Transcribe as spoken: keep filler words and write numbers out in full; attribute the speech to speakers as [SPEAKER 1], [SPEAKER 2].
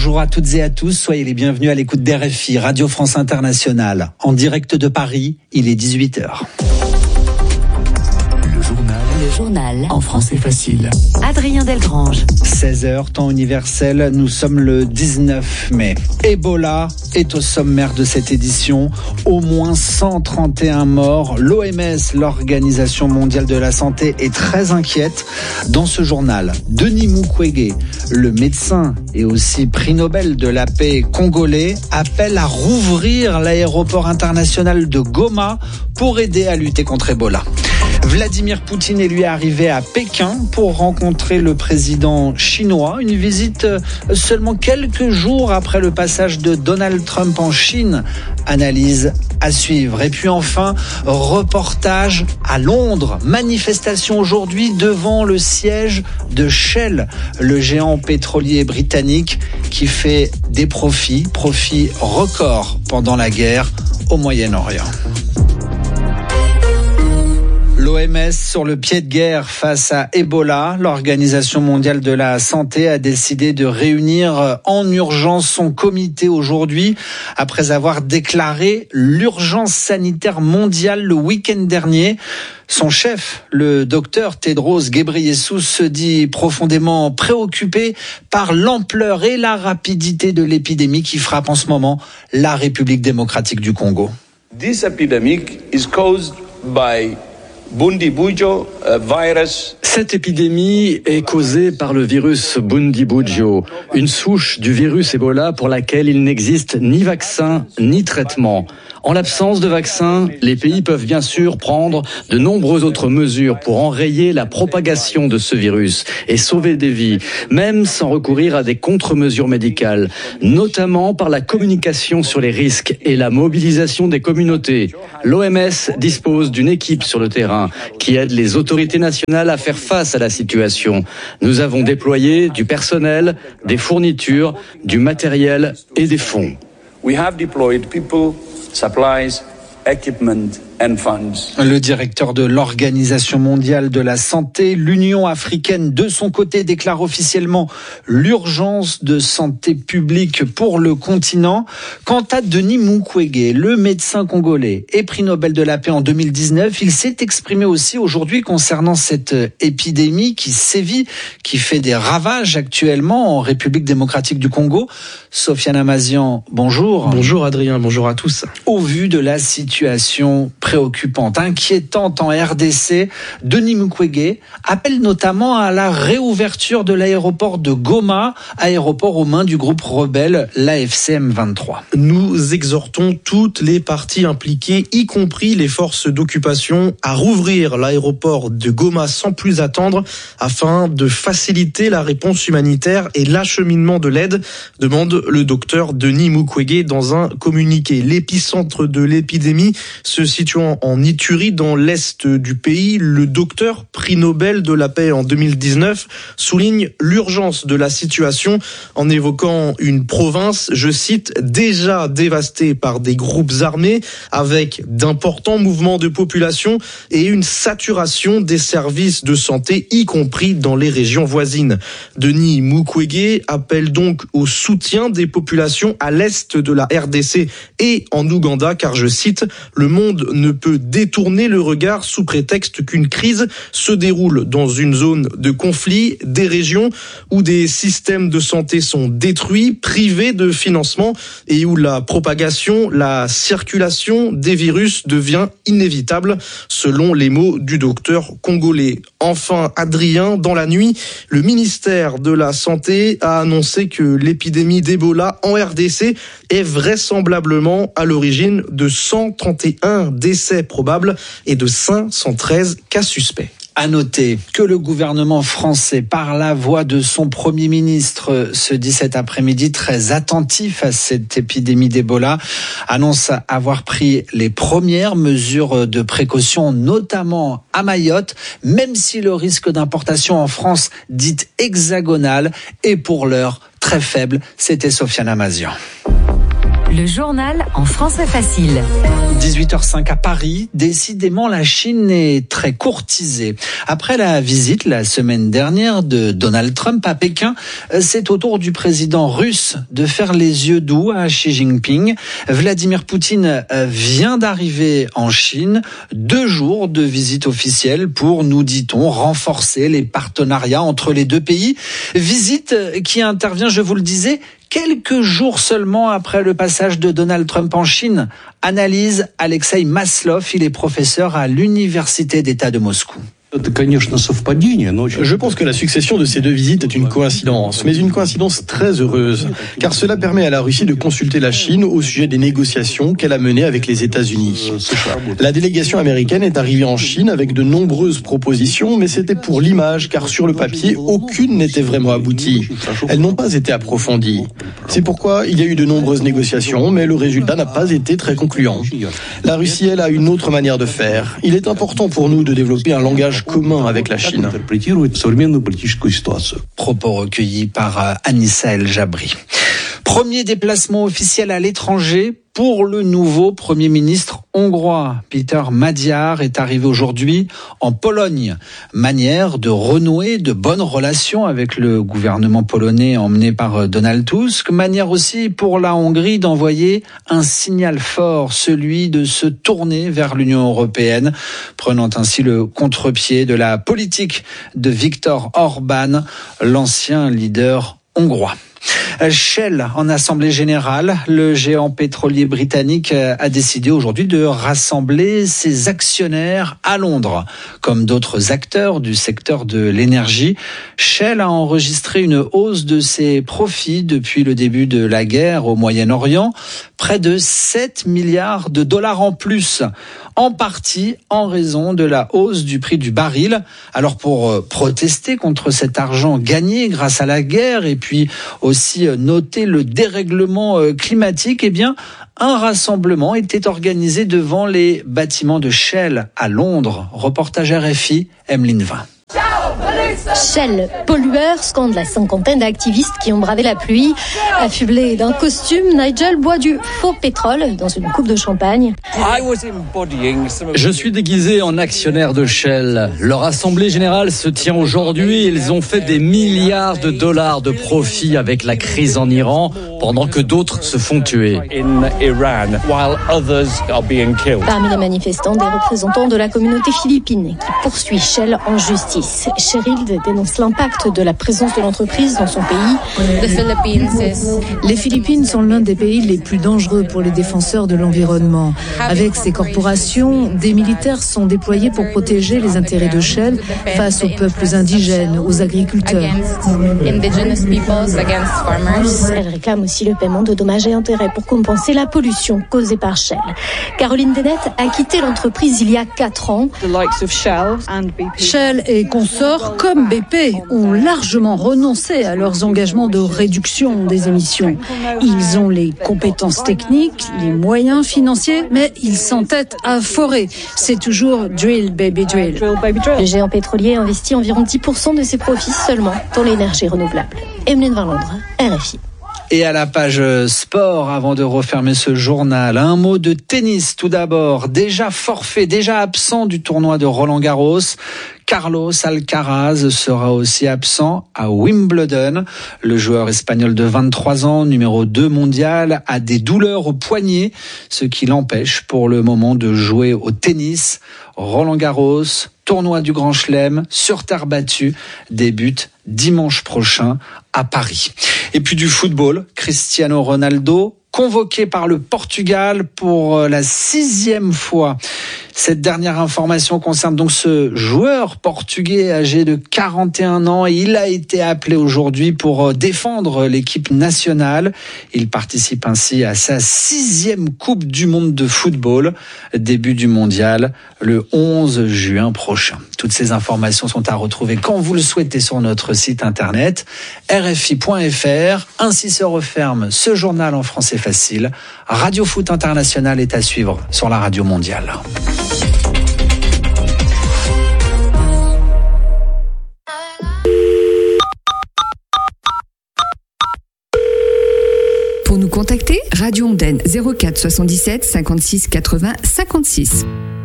[SPEAKER 1] Bonjour à toutes et à tous, soyez les bienvenus à l'écoute d'R F I, Radio France Internationale. En direct de Paris, il est dix-huit heures.
[SPEAKER 2] Le journal.
[SPEAKER 3] Le journal.
[SPEAKER 2] En français facile.
[SPEAKER 3] Adrien Delgrange.
[SPEAKER 1] seize heures, temps universel, nous sommes le dix-neuf mai. Ebola est au sommaire de cette édition. Au moins cent trente et un morts. L'O M S, l'Organisation mondiale de la santé, est très inquiète. Dans ce journal, Denis Mukwege, le médecin et aussi prix Nobel de la paix congolais, appelle à rouvrir l'aéroport international de Goma pour aider à lutter contre Ebola. Vladimir Poutine est lui arrivé à Pékin pour rencontrer le président chinois. Une visite seulement quelques jours après le passage de Donald Trump en Chine. Analyse à suivre. Et puis enfin, reportage à Londres. Manifestation aujourd'hui devant le siège de Shell, le géant pétrolier britannique qui fait des profits, profits records pendant la guerre au Moyen-Orient. L'O M S sur le pied de guerre face à Ebola. L'Organisation mondiale de la santé a décidé de réunir en urgence son comité aujourd'hui après avoir déclaré l'urgence sanitaire mondiale le week-end dernier. Son chef, le docteur Tedros Ghebreyesus, se dit profondément préoccupé par l'ampleur et la rapidité de l'épidémie qui frappe en ce moment la République démocratique du Congo.
[SPEAKER 4] This epidemic is caused by Bundibugyo virus.
[SPEAKER 5] Cette épidémie est causée par le virus Bundibugyo, une souche du virus Ebola pour laquelle il n'existe ni vaccin ni traitement. En l'absence de vaccin, les pays peuvent bien sûr prendre de nombreuses autres mesures pour enrayer la propagation de ce virus et sauver des vies, même sans recourir à des contre-mesures médicales, notamment par la communication sur les risques et la mobilisation des communautés. L'O M S dispose d'une équipe sur le terrain qui aide les autorités nationales à faire face à la situation. Nous avons déployé du personnel, des fournitures, du matériel et des fonds.
[SPEAKER 4] We have deployed people, supplies, equipment and funds.
[SPEAKER 1] Le directeur de l'Organisation mondiale de la santé, l'Union africaine, de son côté, déclare officiellement l'urgence de santé publique pour le continent. Quant à Denis Mukwege, le médecin congolais et prix Nobel de la paix en deux mille dix-neuf, il s'est exprimé aussi aujourd'hui concernant cette épidémie qui sévit, qui fait des ravages actuellement en République démocratique du Congo. Sofiane Amazian, bonjour.
[SPEAKER 6] Bonjour Adrien, bonjour à tous.
[SPEAKER 1] Au vu de la situation préoccupante, inquiétante en R D C, Denis Mukwege appelle notamment à la réouverture de l'aéroport de Goma, aéroport aux mains du groupe rebelle l'A F C M vingt-trois.
[SPEAKER 6] Nous exhortons toutes les parties impliquées, y compris les forces d'occupation, à rouvrir l'aéroport de Goma sans plus attendre afin de faciliter la réponse humanitaire et l'acheminement de l'aide, demande le docteur Denis Mukwege dans un communiqué. L'épicentre de l'épidémie se situant en Ituri, dans l'est du pays, le docteur prix Nobel de la paix en deux mille dix-neuf souligne l'urgence de la situation en évoquant une province, je cite, déjà dévastée par des groupes armés avec d'importants mouvements de population et une saturation des services de santé, y compris dans les régions voisines. Denis Mukwege appelle donc au soutien des populations à l'est de la R D C et en Ouganda, car je cite, le monde ne peut détourner le regard sous prétexte qu'une crise se déroule dans une zone de conflit, des régions où des systèmes de santé sont détruits, privés de financement et où la propagation, la circulation des virus devient inévitable, selon les mots du docteur congolais. Enfin, Adrien, dans la nuit, le ministère de la Santé a annoncé que l'épidémie d'Ebola en R D C est vraisemblablement à l'origine de cent trente et un décès probables et de cinq cent treize cas suspects.
[SPEAKER 1] À noter que le gouvernement français, par la voix de son Premier ministre, se dit cet après-midi très attentif à cette épidémie d'Ebola, annonce avoir pris les premières mesures de précaution, notamment à Mayotte, même si le risque d'importation en France, dite hexagonale, est pour l'heure très faible. C'était Sofiane Amazian.
[SPEAKER 3] Le journal en français facile.
[SPEAKER 1] dix-huit heures cinq à Paris. Décidément, la Chine est très courtisée. Après la visite la semaine dernière de Donald Trump à Pékin, c'est au tour du président russe de faire les yeux doux à Xi Jinping. Vladimir Poutine vient d'arriver en Chine. Deux jours de visite officielle pour, nous dit-on, renforcer les partenariats entre les deux pays. Visite qui intervient, je vous le disais, quelques jours seulement après le passage de Donald Trump en Chine. Analyse Alexei Maslov, il est professeur à l'Université d'État de Moscou.
[SPEAKER 2] Je pense que la succession de ces deux visites est une coïncidence, mais une coïncidence très heureuse, car cela permet à la Russie de consulter la Chine au sujet des négociations qu'elle a menées avec les États-Unis. La délégation américaine est arrivée en Chine avec de nombreuses propositions, mais c'était pour l'image, car sur le papier, aucune n'était vraiment aboutie. Elles n'ont pas été approfondies. C'est pourquoi il y a eu de nombreuses négociations, mais le résultat n'a pas été très concluant. La Russie, elle, a une autre manière de faire. Il est important pour nous de développer un langage commun avec la Chine.
[SPEAKER 1] Propos recueillis par Anissa El Jabri. Premier déplacement officiel à l'étranger pour le nouveau Premier ministre hongrois. Peter Magyar est arrivé aujourd'hui en Pologne. Manière de renouer de bonnes relations avec le gouvernement polonais emmené par Donald Tusk. Manière aussi pour la Hongrie d'envoyer un signal fort, celui de se tourner vers l'Union européenne, prenant ainsi le contre-pied de la politique de Viktor Orban, l'ancien leader hongrois. Shell en assemblée générale, le géant pétrolier britannique a décidé aujourd'hui de rassembler ses actionnaires à Londres. Comme d'autres acteurs du secteur de l'énergie, Shell a enregistré une hausse de ses profits depuis le début de la guerre au Moyen-Orient, près de sept milliards de dollars en plus, en partie en raison de la hausse du prix du baril. Alors pour protester contre cet argent gagné grâce à la guerre et puis aussi noter le dérèglement climatique, eh bien, un rassemblement était organisé devant les bâtiments de Shell à Londres. Reportage R F I, Emeline Vin.
[SPEAKER 7] Shell, pollueur, scande la cinquantaine d'activistes qui ont bravé la pluie. Affublé d'un costume, Nigel boit du faux pétrole dans une coupe de champagne.
[SPEAKER 5] Je suis déguisé en actionnaire de Shell. Leur assemblée générale se tient aujourd'hui. Ils ont fait des milliards de dollars de profit avec la crise en Iran, pendant que d'autres se font tuer.
[SPEAKER 7] Parmi les manifestants, des représentants de la communauté philippine qui poursuit Shell en justice. Cheryl dénonce l'impact de la présence de l'entreprise dans son pays.
[SPEAKER 8] Les Philippines sont l'un des pays les plus dangereux pour les défenseurs de l'environnement. Avec ces corporations, des militaires sont déployés pour protéger les intérêts de Shell face aux peuples indigènes, aux agriculteurs.
[SPEAKER 7] Elle réclame aussi le paiement de dommages et intérêts pour compenser la pollution causée par Shell. Caroline Dennett a quitté l'entreprise il y a quatre ans.
[SPEAKER 8] Shell et consorts comme B P ont largement renoncé à leurs engagements de réduction des émissions. Ils ont les compétences techniques, les moyens financiers, mais ils s'entêtent à forer. C'est toujours drill, baby, drill.
[SPEAKER 7] Le géant pétrolier investit environ dix pour cent de ses profits seulement dans l'énergie renouvelable. Emeline Vin, Londres, R F I.
[SPEAKER 1] Et à la page sport, avant de refermer ce journal, un mot de tennis tout d'abord. Déjà forfait, déjà absent du tournoi de Roland-Garros. Carlos Alcaraz sera aussi absent à Wimbledon. Le joueur espagnol de vingt-trois ans, numéro deux mondial, a des douleurs au poignet, ce qui l'empêche pour le moment de jouer au tennis. Roland-Garros, tournoi du Grand Chelem sur terre battue, débute dimanche prochain à Paris. Et puis du football, Cristiano Ronaldo, convoqué par le Portugal pour la sixième fois. Cette dernière information concerne donc ce joueur portugais âgé de quarante et un ans. Il a été appelé aujourd'hui pour défendre l'équipe nationale. Il participe ainsi à sa sixième Coupe du Monde de football. Début du mondial le onze juin prochain. Toutes ces informations sont à retrouver quand vous le souhaitez sur notre site internet r f i point f r. Ainsi se referme ce journal en français facile. Radio Foot International est à suivre sur la radio mondiale.
[SPEAKER 3] Pour nous contacter,
[SPEAKER 9] Radio Ondaine zéro quatre soixante-dix-sept cinquante-six quatre-vingts cinquante-six.